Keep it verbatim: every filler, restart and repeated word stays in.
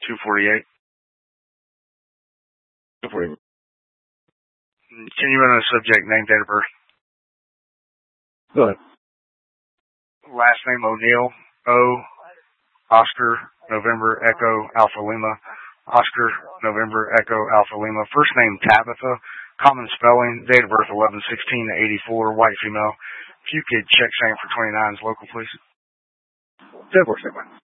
two forty-eight. two forty-eight. Can you run a subject name, date of birth? Go ahead. Last name O'Neill. O. Oscar, November, Echo, Alpha Lima. Oscar, November, Echo, Alpha Lima. First name Tabitha. Common spelling. Date of birth eleven sixteen eighty-four. White female. If you could check same for twenty-nines local, please. ten four,